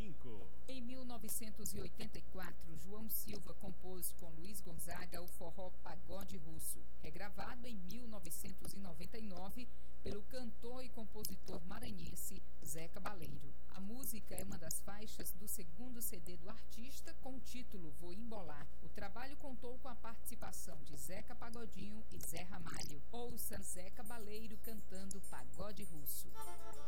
5. Em 1984, João Silva compôs com Luiz Gonzaga o forró Pagode Russo, regravado em 1999 pelo cantor e compositor maranhense Zé Cabaleiro. A música é uma das faixas do segundo CD do artista com o título Vou Embolar. O trabalho contou com a participação de Zeca Pagodinho e Zé Ramalho. Ouça Zé Cabaleiro cantando Pagode Russo.